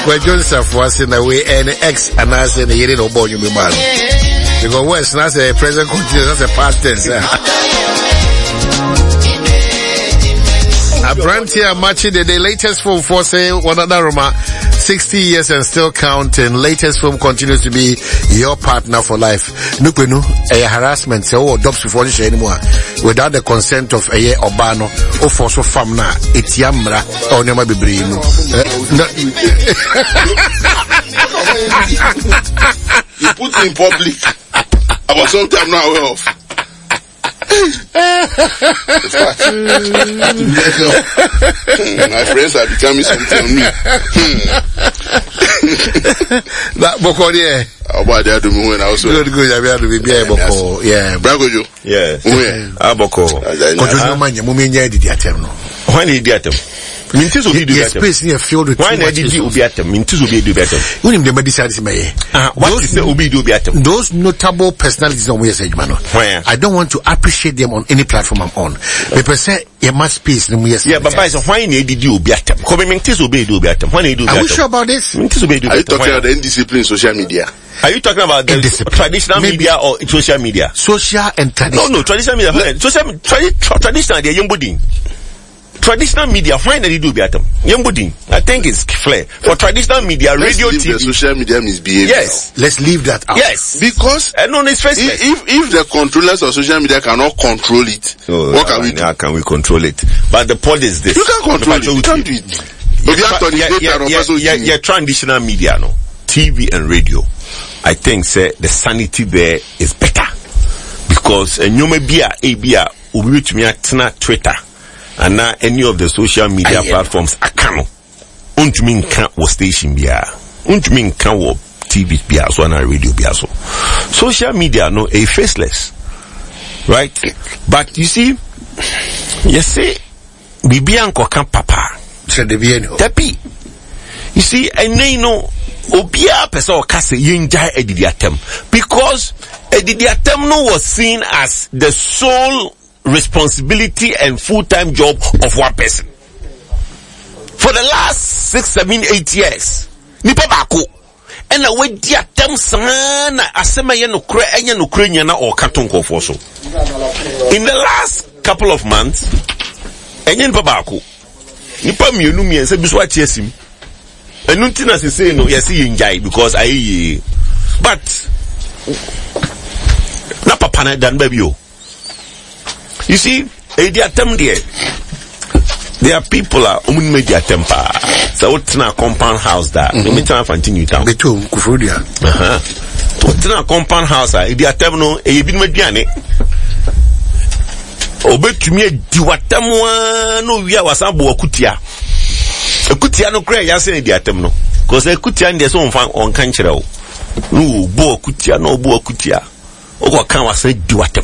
Where Joseph was in the way and X and I said, you didn't know you, man. Because West, that's a present continuous, that's a past tense. A brand here matching the latest film for say one another Roma 60 years and still counting. Latest film continues to be your partner for life. Nupenu a harassment say oh dops before this anymore without the consent of a Obano or for so famna etiamra or never be brino. You put it in public. I was sometimes not aware of. My friends are becoming something on me. That Boko, yeah. About that, when I was good. I have to be Boko, yeah. Bragojo, yeah. Boko. When did you get Mintis will be do better. Space near filled with. Why did you be at them? Mintis will be do better. When him the medicine may. What is the Ubi do better? Those notable personalities on where say man. I don't want to appreciate them on any platform I'm on. People say you must space them. Yeah, but by why did you be at them? Come Mintis will be do better. When you do better. Are we sure about this? Mintis will be do better. Are you talking about the indiscipline social media? Are you talking about the traditional media or social media? Social and traditional. No, traditional media. Traditional, they're young budding. Traditional media, why did you do better? Young budding, I think it's clear. For traditional media, radio, TV, the social media misbehavior. Yes, let's leave that out. Yes, because if the controllers of social media cannot control it, what can we do? How can we control it? But the point is this: you can't control it. You can't do it. Your traditional media, no, TV and radio. I think say the sanity there is better because you may be a ubi to me at Twitter. And now any of the social media platforms akano untumi nka wo station bia untumi nka wo TV bia so na radio bia so social media no a faceless, right? But you see you say bibia nkoka papa said the bieno tapi you see and no obia person o ka say yenja edidiatem because edidiatem no was seen as the sole responsibility and full-time job of one person. For the last 6, 7, 8 years, nipa bako, and a way dia tem sana asema ye no kre enya no kre nya na o katonko for so. In the last couple of months, enya nipa bako, nipa mienu miense biso atiesim. Enu ntina se say no yesi yenjai because I but na papa na dan baby o. You see, there are people media temper. So what's in a compound house that? Let me try to continue down. Betul, Kufudia. What's in a compound house? There are terminal. You been mediane. Obey to me. Diwatamwa no via wasabu akutia. Akutia no kre ya say there terminal. Because akutia ndi so on kanchira o. No bo akutia no bo akutia. Oko kan wasa diwatam.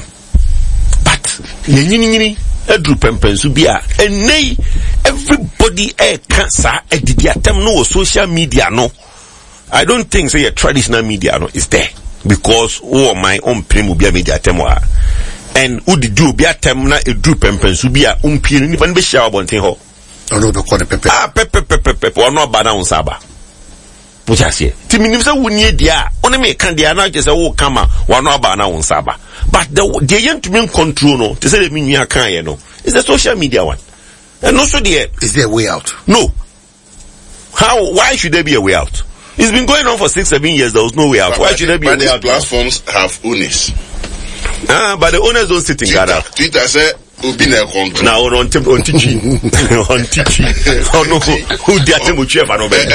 Nyini edru pempensu bia enei everybody cancer edidiatem no social media no. I don't think say a traditional media no is there because my own primo bia media temwa and who did do bia tem na edru pempensu bia umpie ni ban be share bonten ho no be call the pepe pepe or no bana on saba Muchase. Timinim say wunye dia. One me kan dia na say wo kama wano aba na won saba. But the young to mean control no. To say the minya kan ye no. It's the social media one. And also is there a way out? No. Why should there be a way out? It's been going on for 6-7 years. There was no way out. Why should there be a way out? Platforms have owners. But the owners don't sit in Ghana. Twitter said now on teaching oh no who did tell chef no be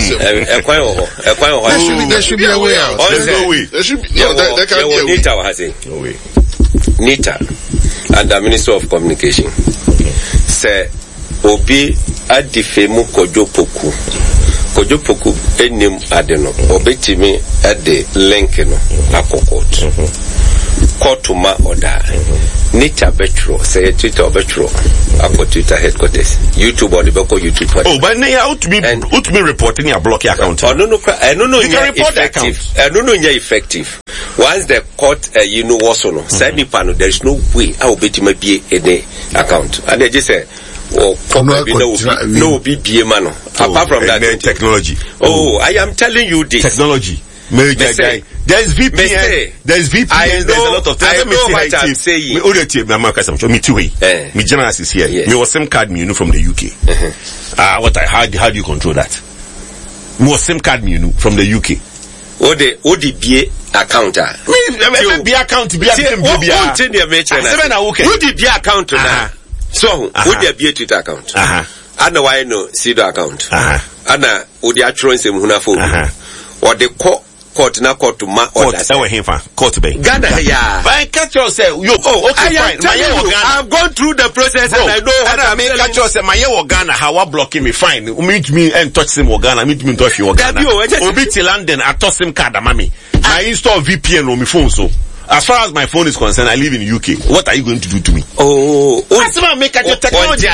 there should be a way out. There should be there can be a way. Nita and the Minister of Communication say obi adifemu kojopoku enim adeno obetimi ade link no akokot kotuma order Nita Betro say Twitter Betro akọ Twitter headquarters YouTube or the Beko YouTube. Oh, but now out to be reporting your block account. Oh no, effective. Once the court you know also no. Say me pano there is no way I will be any account. And they just say or probably no BBA man. Apart from that, technology. Oh, I am telling you this. Technology. There's VPN. There's VPN. There's a lot of things. I know what I'm saying. Me too. Me journalist is here. Me was SIM card me, from the UK. How do you control that? Me was SIM card me, from the UK. ODBA account. Be account. ODBA account. So, ODBA Twitter account. I know why no CEDAW account. Ana odi atron sem huna fo. Or the court na court to ma order. Court be. Ghana ya. But catch yourself. Okay, fine. I've gone through the process and I know what I'm saying. Catch yourself. My Ghana, how blocking me fine. Meet me and touch him Ghana. Meet me touch you Ghana. Obi to London, I touch him card mami. I install VPN on my phone so. As far as my phone is concerned, I live in the UK. What are you going to do to me? That's why I make a technology.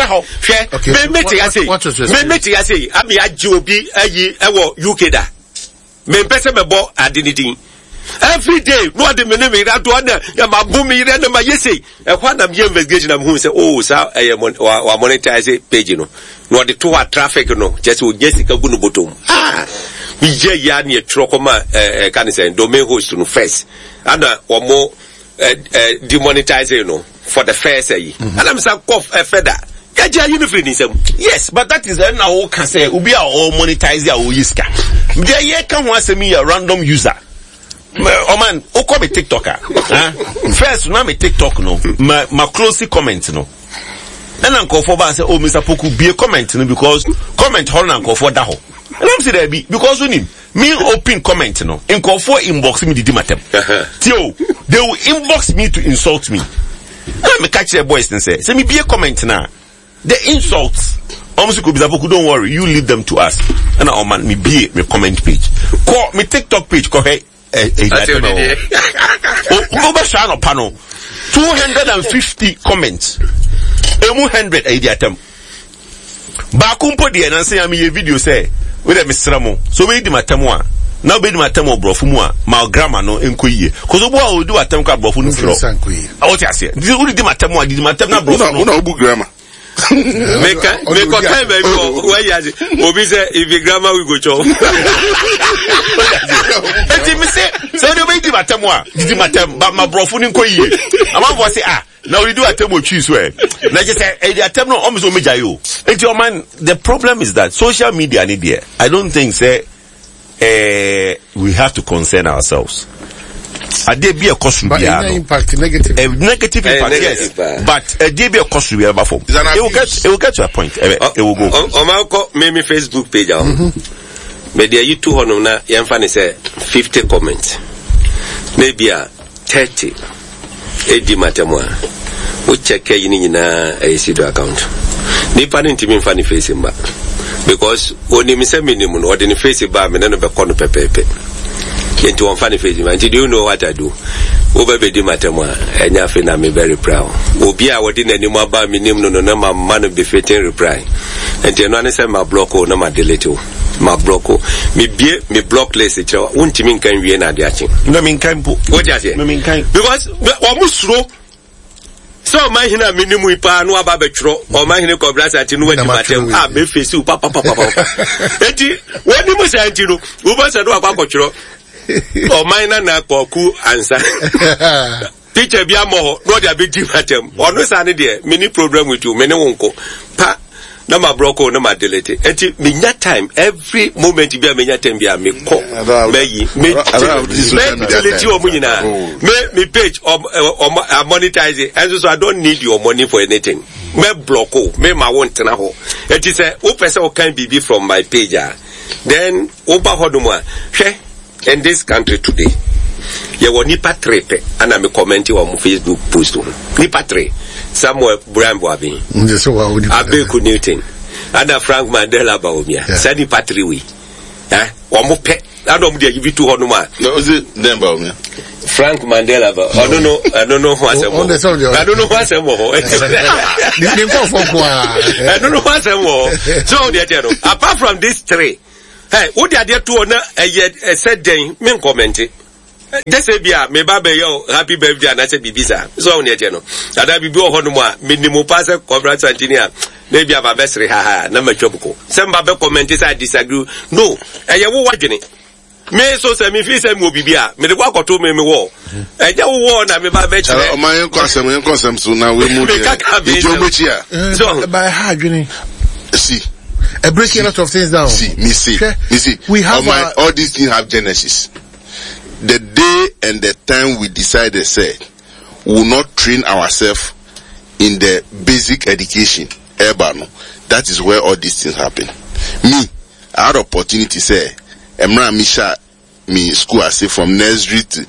I mean, I Joby, UK da. Me pese me bo adinidi. Every day, no de me me that one ya ma boom me na ma yesi. E kwa na me investigation am hu say sa wa monetize page no. No de to traffic no. Just o yesi ka gu no bottom. We je ya na e tro koma can say domain host no first. And omo demonetize no for the first year. And I'm say cough feather. Yes, but that is now can say ubi or monetize or yiska. There ye can want me a random user. Oh man, oko be TikToker. First, now me TikTok no. My closely comment no. And uncle for say, oh Mr. Poku be a comment no because comment hold uncle for that ho. And I'm say there be because when me open comment no. Uncle for inbox me the dimatem. Tio, they will inbox me to insult me. And me catch their boys and say me be a comment now. The insults, don't worry, you leave them to us. And now, man, me comment page. Call me TikTok page, call hey, 250 comments. 100 idiatem. Bakumpo di and say I'm a video say, with a Mr. So we do my temwa. Now be my temo brofumwa, my grammar no enquiry. Cause what will do a temka brofun floor. I want to say, this would be my temwa, did my temna brofun grammar. Make a time where you if your grandma will go chop. So the way did my temwa, did my tem, but my brofun enquiry. I'm about to say, now we do a temo choose where. Like I said, a temno almost omejayo. And your man, the problem is that social media need there. I don't think say we have to concern ourselves. There be a cost to be impact, negative impact, yes. But there be a cost to be able for. It will get to a point. It will go. Omalko me Facebook page. But there you 200 na yamfani say 50 comments. Maybe 30. Edi matemwa. We check yini na CEDAW account. Nipa ni ntimi mfani face mba. Because oni mise minimum or the face ba me na no be kono pepepe. Into one funny face, man. Do you know what I do? Over the matamwa, and Yafin, I'm very proud. Obia, what didn't any more about me, no, my man be fitting reply. And then I say my block or no, my delete. My block, me block less each other. Won't you mean can be an adiaching? No, mean kind. What does it? No, mean kind. Because almost slow. So my hina minimum pa no ababetro or my hina kobrasa ati no wadi matem be face you papa enti wadi mo say enti no wo ba say do akwa o minor na kpoku answer teacher bia mo no dey be di matem ono sa ne dey mini program with you many wonko pa na ma broko na ma delete enti minya time every moment bia minya time bia me ko me delete o munyina me page or monetize and so I don't need your money for anything me blocko me ma won tena ho enti say o person o can be from my page then oba hodumwa hwe in this country today you will nipa trepe and I'm commenting on Facebook post nipa tre Samuel Brambo abi Abeku Newton and Frank Mandela Baumia said nipa tre we omo pe adom dey give 200 ma no is it them Baumia Frank Mandela I don't know what's I don't know what's I don't know what's so there apart from these three hey, what are there to a said day, men comment it. Just say bia me ba be yo happy birthday and I say bibisa. So on ye no. Ada bibi o hono mo a minimum pass congrats engineer. Maybe aba besre ha na ma twobko. Semba be comment say I disagree. No. Eye wo wadwene. Me so say me fi say me obibi a me de kwa koto me wo. Eye wo na me ba be chere. O man yen kwasem so na we mu de. Ijomechi a. So by ha adwene. See. A breaking a lot of things down. See. We have all these things have genesis. The day and the time we decided, say, we will not train ourselves in the basic education, urban. That is where all these things happen. Me, I had opportunity, say, Emra Misha, me school, I say, from nursery to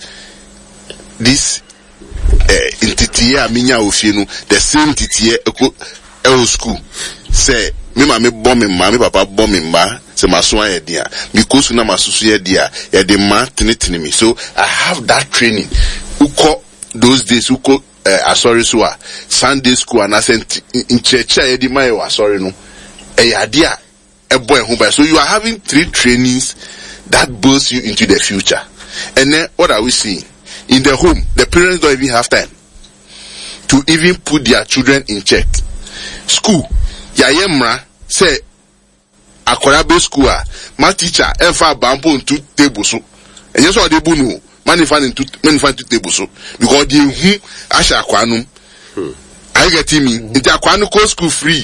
this, in Titia, Minya Ufinu, the same Titia, school, say, me mama bombing ma, me papa bombing ma, se maswa ye dia. Because na masusu ye dia, ye de ma tinitini me. So I have that training. Uko those days, uko asori suwa Sunday school and I sent in church ye di ma ye asori no. Idea a boy who by. So you are having 3 trainings that boost you into the future. And then what are we seeing? In the home, the parents don't even have time to even put their children in check. School. Yayemra say akorabe school my teacher enfa bampo into table so and yes what they bunu manifan into table so because they hu asha akwanu I get me into akwanu ko school free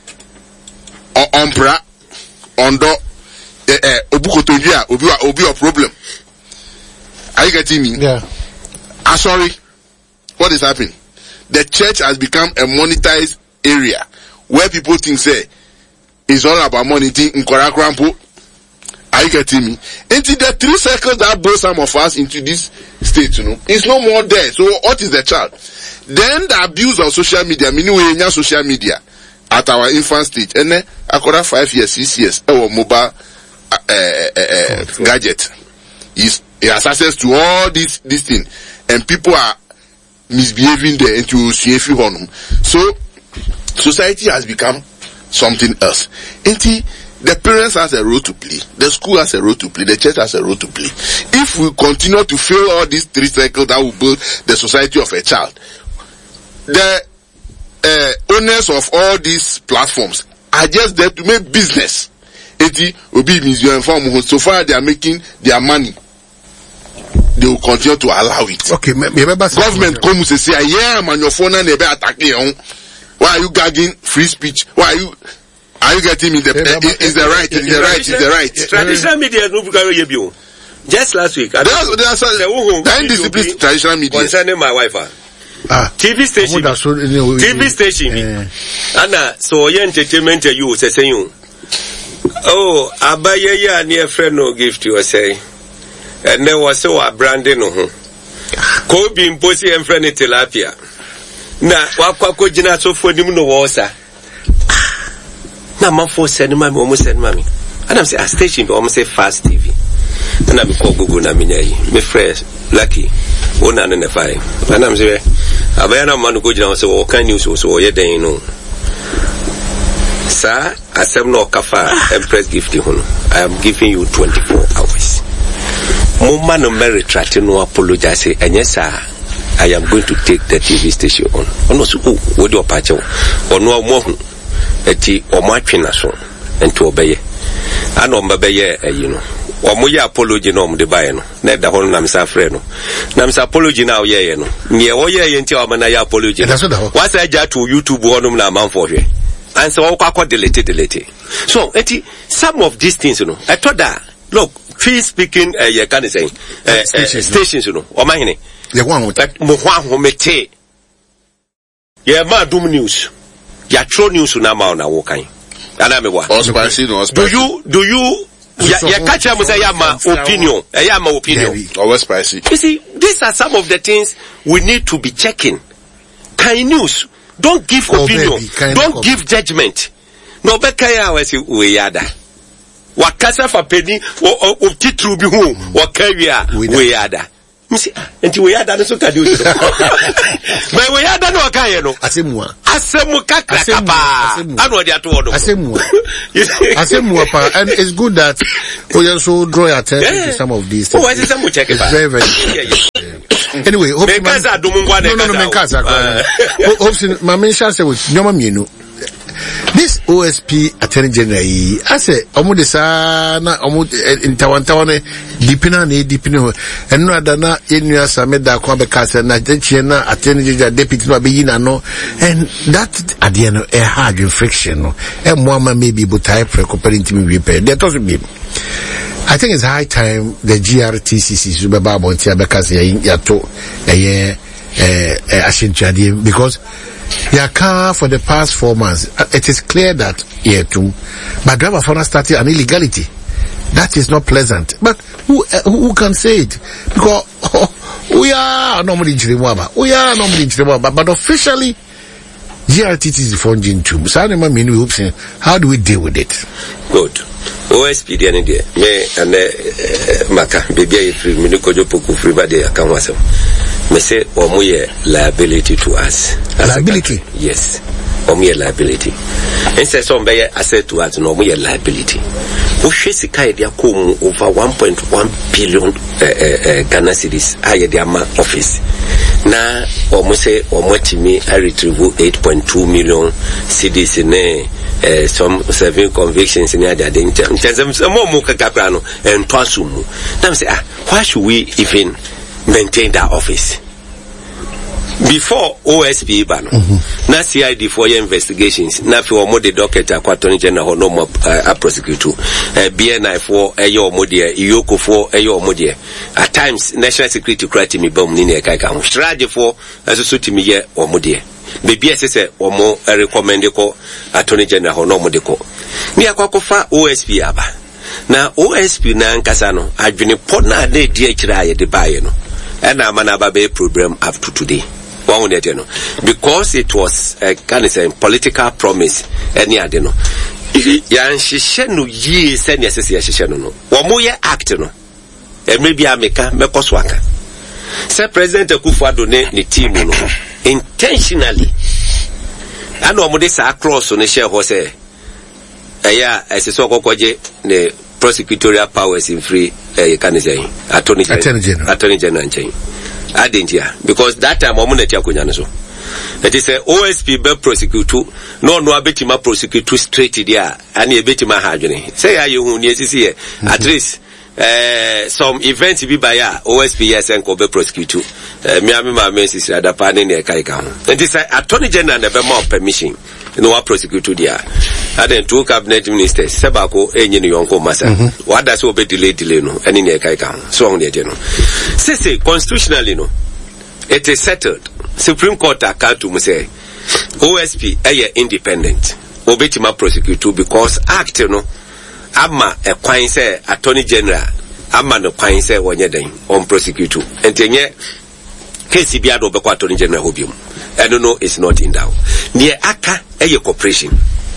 on bra ondo obukotonjia obi a problem. I get me. Yeah. I'm sorry. What is happening? The church has become a monetized area where people think say it's all about money in Korakrampo. Are you getting me? Into the 3 circles that brought some of us into this state, you know, it's no more there. So what is the child? Then the abuse of social media, meaning we use social media at our infant stage. And then after 5 years, 6 years, our mobile gadget he has access to all this thing, and people are misbehaving there into CFU honum. So society has become something else. The parents has a role to play, the school has a role to play, the church has a role to play. If we continue to fail all these 3 cycles that will build the society of a child, the owners of all these platforms are just there to make business. So far they are making their money, they will continue to allow it. Okay, government comes and say, yeah, man, your phone and they be attacking you. Why are you gagging free speech? Why are you getting me? Is the right? Traditional media no bukayo. Just last week, the indisciplined traditional media concerning my wife. TV station. Anna, so your entertainment you say you. Oh, abaye ya near friend no gift you say. And there was so a branding no. Ko bi imposi en friend tilapia. Na wakwa jina so for nim no wosa. Na man for send mami almost send mami. And I'm say a station almost say Fast TV. And I'm call Google na me fresh lucky. Ona no fire. And I'm say abaya man go jina so o kan news so ye den no. Sir, asem no kafa Empress gift hono. I am giving you 24 hours. Mama no retract no apologize and yes sir, I am going to take the TV station on. Ono so wo do pache ono mo hu eti o mo atwena so enti obeye ana o mbeye you know omo ye apology no mo de bae no na da hono na msa frɛ no na msa apology na o ye no ne o ye enti o ma na ye apology wa sa ja to YouTube hono na manfo hwe and so o delete so eti some of these things you know I thought that look free speaking you can say stations you know o ma hene ye wan that mo hwa mete ye ma dum news ya true news na ma na wo kan ana me wa do you ya catch am say ya ma opinion always spicy. You see, these are some of the things we need to be checking. Kind news, don't give opinion, don't give judgment. No bekaya we yada wakasa fa pedi o titru bi hu wakawia we yada Nti we ada no so ka de o. But we ada no ka ye no. Asemu kakra ba. Anu de ato odo. Asemu pa, and it's good that we also draw your attention to some of these things. Oh, I say check it. Very very. Anyway, hope my mention say with nyoma mienu. This OSP Attorney General, I say, Omudesa na Omud in Tawantawane, deepino, and rather na Inuya Sameda Kwabekasa, na Jenchena, Attorney General, Deputy Mabina, no, and that at the end of a hard infraction, no, and Mama may be able to comparing to me repair. That doesn't mean. I think it's high time the GRTCC Subaba Bontia because yato because for the past 4 months it is clear that too, but driver for us started an illegality that is not pleasant. But who can say it? Because we are normally in Chirimwaba, but officially GRTC is funding too. So how do we deal with it? Good. OSP the any day me and maka baby free me ko jopoku free ba dey aka ho asem me say omoye liability to us. Liability? Yes, omoye liability. And say some be asset to us, no omoye liability. Wo hwe sika dey akom over 1.1 billion Ghana cedis aye dey ama office na omo say omotimi I retrieve 8.2 million cedis in some serving convictions in the other day. Some more Kaprano and Twasumu. Now say, why should we even maintain that office? Before OSP ban, na CID for your investigations, na for more the docket Attorney General no more prosecutor, BNI for your modia, Yoko for your modia. At times, national security criteria me bomb in a kaika. Strategy for as a suit me or modia. Baby say or more recommended call Attorney General no modeko. Me akwakofa OSP aba. Na OSP na nkasano adwene pot na de die kira ye de baye no. And na manaba be program up to today. One day no. Because it was a kind of political promise any ade no. Yan hihye no yi se ne sese hihye no no. Wo mo ye act no. E maybe ameka mekoso aka. Say President Akufo-Addo ne team no intentionally and omode sa cross on share ho say as so kokoje the prosecutorial powers in free can say Attorney General nchen adentia because that time omo na akonya no so it is a OSP be prosecute no abetima prosecute straight there and abetima ha adwene say ya hu ni esisi here at least some events be by OSP yes and ko be prosecute me ma sisi adapa ne ne kai ka ho and this Attorney General na be more permission no wa prosecute there and then two cabinet ministers sebako enyi ne yonko masa what does we delay no any ne kai ka ho so on there no say constitutionally no it is settled. Supreme Court account to say OSP independent obetima prosecute because act no ama e kwan say Attorney General ama no kwan say wonye den on prosecute entenye case bia do be kwa Attorney General hobium and no it's not in doubt near aka corporation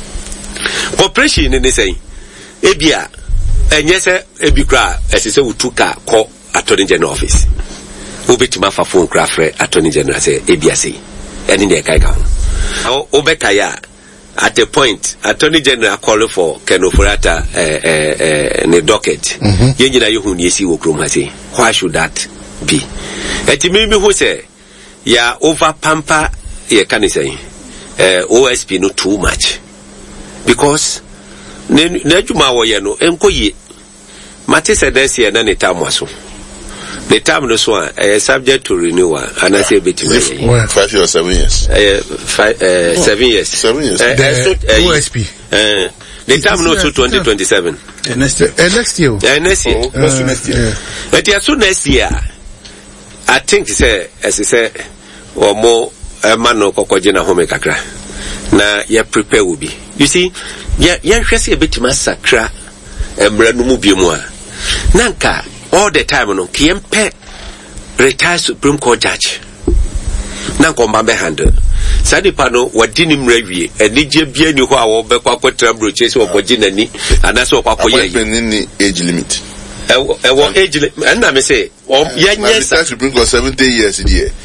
ni say ebia enye say ebikra esese utuka ko Attorney General office obetima fa phone crafre Attorney General say ebiase eni ne kai ka ho obekaya at a point Attorney General call for Kenofurata ne docket yenyina yehu ne esi wo krom ha say why should that be etimi mi ho say ya over pamper ye can say OSP no too much because ne adwuma wo ye no enkoye mate say this year na ne tamwaso the term no so subject to renewal and I say between 5 years or 7 years 7 years OSP the term no to 2027 next year next year but yeah so next year I think say as I say or more man no kokoje na home kakra na ya prepare will be you see ya hwese beti masakra emra no mu biemu a nanka all the time no kiempe retired Supreme Court judge nanka omba handle sadi pano wadini mrewie enije bia ni ho a wo be kwa kwatra broche se oboje nani anaso okwakoye ni age limit age and I may say yes to bring us 70 years a year.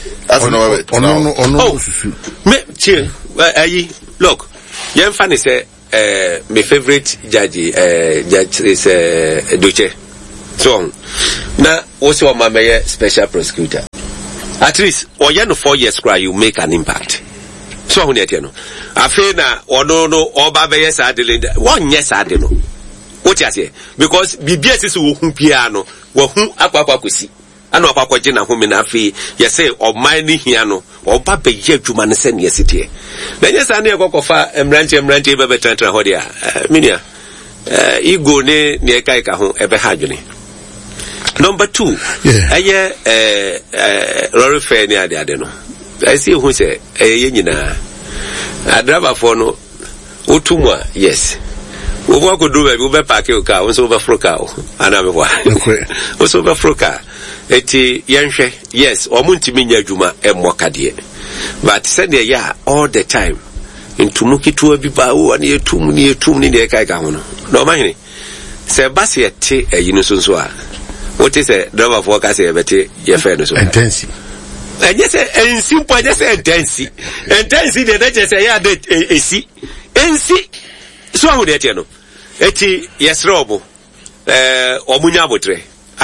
Look, young Fanny say my favorite judge is Duce. So now also my mayor special prosecutor. At least or 4 years cry you make an impact. So I feel now or no or Baba yes I did 1 yes I don't know. What you say? Because BBS is who piano, who Aqua Kusi. I know Papa Jena whom in Afi, yes, say, or mining hiano, or Papa Yet to Manasen, yes, it here. Then yes, I near Gokofa, Mranti, Baby Tantra Hodia, Minia, Ego near Kaika, ever hagony. Number 2, Rory Fair near the Adeno. I see who say, Yenina, I drive a phone, Utumwa, yes. What could do it? We be park your car. We over froka. Another one. We over froka. Eti yanshe. Yes. Omunti minya juma emwakadie. But send ya all the time. Into muki tuwa biba u ani yetum ni eka hono. No mahini. Se basi yete yinusunsuwa. What is a driver for kasi yabete yefeno so. Intensi. And yes, and simple. Just intensi. Intensi. The just say ya de esi. Ensi. So how would you know? Eti yes robo omunya botre.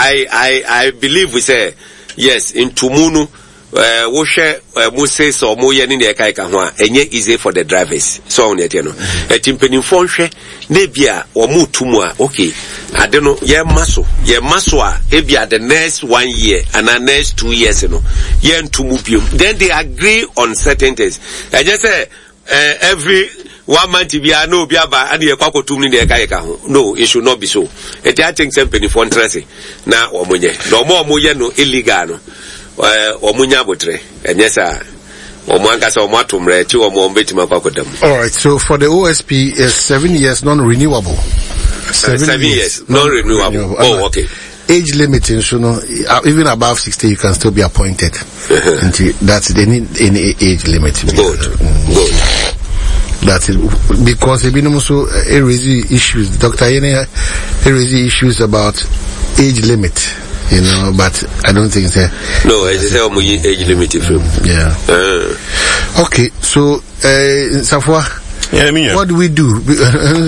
I believe we say yes in Tumunu wo hwe Moses so mo ye ni na kai ka ho a enye easy for the drivers. So how would you know? Eti mpenimfo hwe na bia omu tumu a okay ade no ye maso a ebia the next 1 year and the next 2 years no ye ntumu biom. Then they agree on certain things. I just say every 1 month be no be aba and ye kwako tumni de kaika ho. No, it should not be so. It I think some penny for interest na omunye. No more omunye no illegal no. Omunya botre. And yes sir. Omwanga sa omwatumre ti omombeti makwako dam. All right, so for the OSP is 7 years non-renewable. 7 years non-renewable. Oh, okay. Age limiting, so no, even above 60 you can still be appointed. Until that's they need any age limit. Good. That's it. Because they've been also raising issues. Dr. Yene raising issues about age limit, you know, but I don't think it's a... No, it's a age limit film. Yeah. Okay, so, Safwa, what do we do? You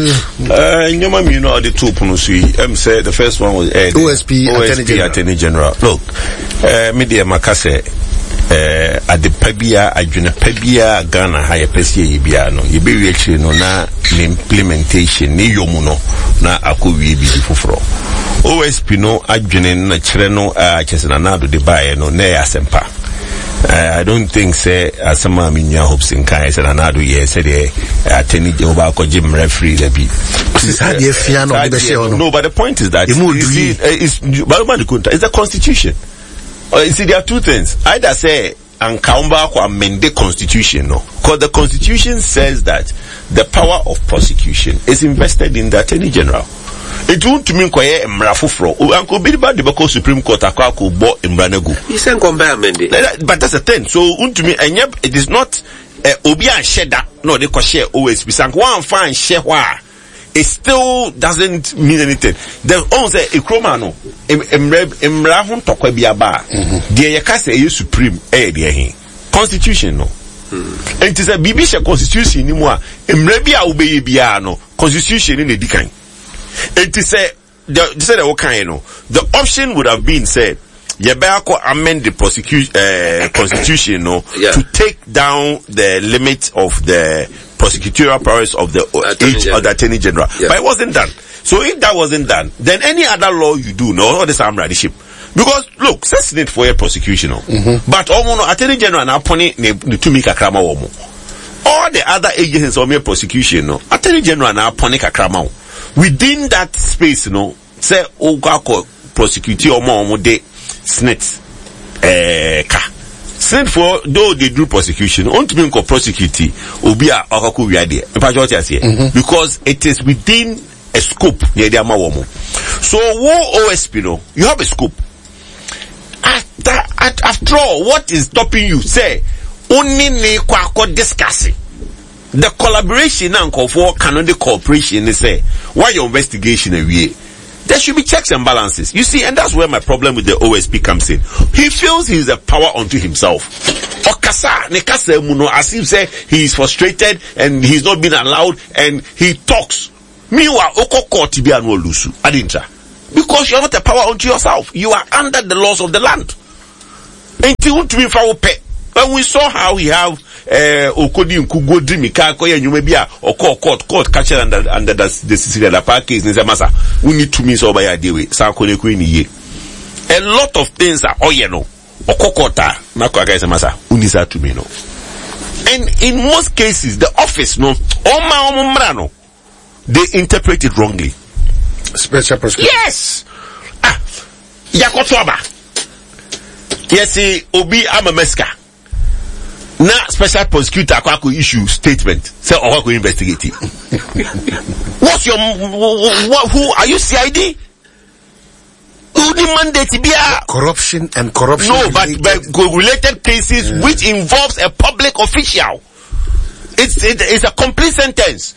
know, the two say the first one was OSP Attorney General. Look, Media Makase. At the Pabia, Pabia, Ghana, higher Pessia, Biano, you be actually no na implementation, ni yomuno, na akubi bifufro. OSP no, adjunin, Chireno, Chesanado, the buyer, no, ne asempa. I don't think, say, as some minya hopes in Kai, and another year, said, attending Jobako Jim referee, the beat. No, but the point is that, it's the Constitution. You see, there are two things. Either say, and Kaumba or amend the Constitution, no. Because the Constitution says that the power of prosecution is invested in the Attorney General. It won't mean kwaye mrafufro. Uncle Bilba de Bako Supreme Court akako bo imbranego. You say compare amend. But that's the thing. So it is not obi and sheda. No, they can share OSP. Sank one fine share wa. It still doesn't mean anything. The on say ikromano emra hun tokwa bia ba. The yakase e supreme de hin. Constitution no. It is a bibisha constitution ni mo a emra bia obeye bia no. Constitution ni di kan. It is a the option would have been said Yabako amend the constitution to take down the limit of the prosecutorial powers of the Attorney General. Yeah. But it wasn't done. So if that wasn't done, then any other law you do, all this amradiship. Because look, Senate for a prosecution. But Attorney General now pony to make a krama womo. All the other agencies of mere prosecution, Attorney General now pony a krama. Within that space, say Ogako prosecute or more de snits Senate for though they do prosecution, on to be prosecute Obia Okaku Yadi, because it is within a scope near the Amawomo. So wo OSP you have a scope. After all, what is stopping you? Say only ne kwako discussing. The collaboration and for Canada cooperation, they say, why your investigation away? There should be checks and balances. You see, and that's where my problem with the OSP comes in. He feels he's a power unto himself. As if say he is frustrated and he's not been allowed, and he talks. Because you're not a power unto yourself. You are under the laws of the land. When we saw how he have Okodi Nkugo Drimika Koya Numebia or court catcher under the Sicilian Park case in Zamasa, we need to miss over your day with Sakone Queenie. A lot of things are oyeno or kokota, Nakaka Zamasa, Unisa to me no. And in most cases, the office no, Oma Omrano, they interpret it wrongly. Special prosecutor. Yes! Yakotwaba. Yes, Obi Amameska. Now, special prosecutor can issue statement. Say, or can investigate it. What's your, who are you CID? Who the mandate to be a corruption and corruption? No, but related cases which involves a public official. It's a complete sentence.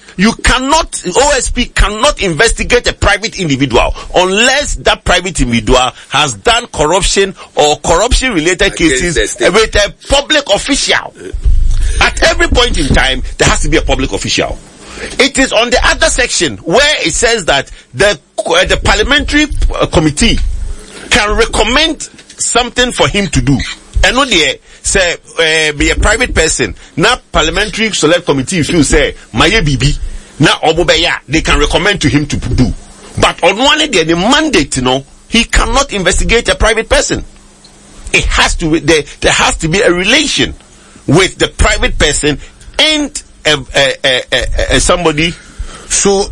OSP cannot investigate a private individual unless that private individual has done corruption or corruption related cases with a public official. At every point in time, there has to be a public official. It is on the other section where it says that the parliamentary committee can recommend something for him to do. And not there, say, be a private person. Now, parliamentary select committee, if you say, Maye Bibi, now, Obobeya, they can recommend to him to do. But on one day, the mandate, he cannot investigate a private person. It has to be, there has to be a relation with the private person and somebody. So,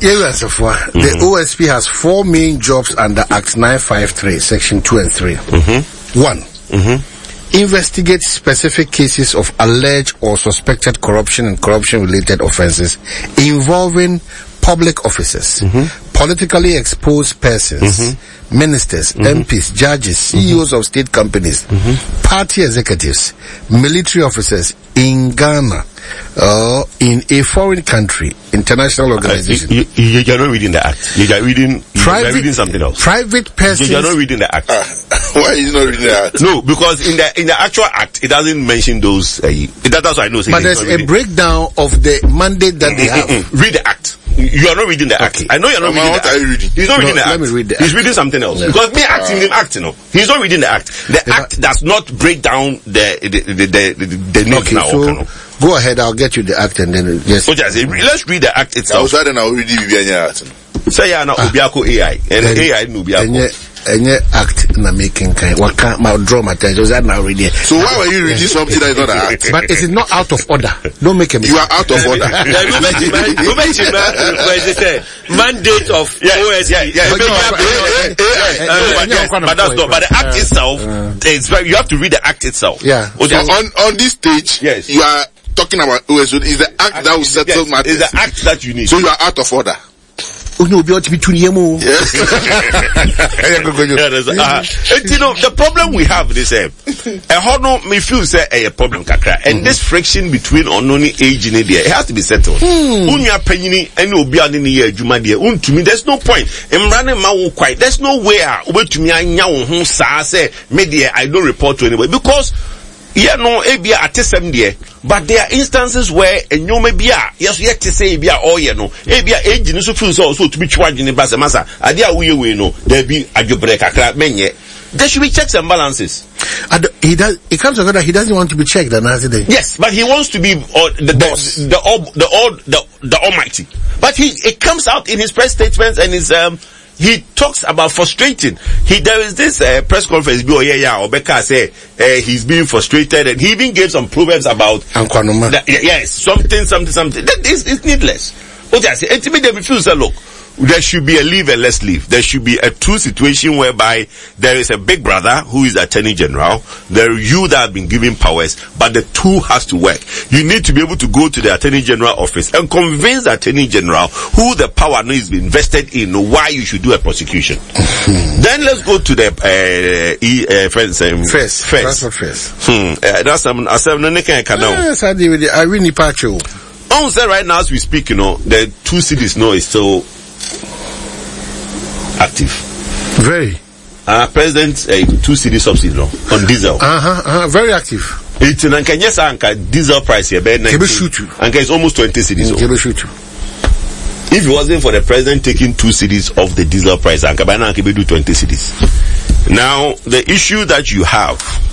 the OSP has 4 main jobs under Act 953, Section 2 and 3. One. Investigate specific cases of alleged or suspected corruption and corruption-related offences involving public officers, politically exposed persons, ministers, MPs, judges, CEOs of state companies, party executives, military officers in Ghana or in a foreign country, international organization. You're not reading the Act. You're reading something else. Private persons. You're not reading the Act. Why are you not reading the Act? No, because in the actual Act, it doesn't mention those. That's what I know. But there's a breakdown of the mandate that they have. Read the Act. You are not reading the Act. I know you're not reading the Act. What are you reading? He's not reading the Act. Let me read the He's reading something else. Because me acting him Act, He's not reading the Act. The Act does not break down the needs now. So go ahead, I'll get you the Act and then yes. So just let's read the Act itself. I will read the Act. Say yeah, now Obiako AI and AI no Obiako. Any act na making kind. What can't draw my attention? That now reading. So why were you reading something that is not an act? But it is not out of order. Don't make a mistake. You are out of order. Mandate of OSP. But that's not. But the Act itself, you have to read the Act itself. Yeah. So on this stage, yes, you are talking about OSP. Is the Act that will settle matters? Is the Act that you need. So you are out of order. The problem we have is me feel say a problem kakra, and this friction between ononi age in it has to be settled. Unya penyini and obi ani ye adwuma de untumi, there's no point emrane ma wo kwai, there's no way obetumi anya wo ho saa say me de I don't report to anybody, because ebia atesem de, but there are instances where enyoma bia yes yet to say bia ebia age no so feel so to be charged in basa masa ade a we there be adwobre kakra menye. There should be checks and balances. It comes together. He doesn't want to be checked, and yes, but he wants to be the boss, the almighty. But it comes out in his press statements and his he talks about frustrating. There is this press conference. Obeka say he's being frustrated, and he even gave some proverbs about yes, something. That is needless. Look, there should be a leave and let's leave. There should be a true situation whereby there is a big brother who is the Attorney General. There are you that have been given powers, but the two has to work. You need to be able to go to the Attorney General office and convince the Attorney General who the power is invested in, why you should do a prosecution. Then let's go to the first. That's I really patcho. Right now as we speak, the 2 cities is still active. Very. President 2 cedi subsidy on diesel. Very active. It's an anka diesel price here. Anka is almost 20 cedis. If it wasn't for the president taking 2 cedis off the diesel price, anka by now do 20 cedis. Now the issue that you have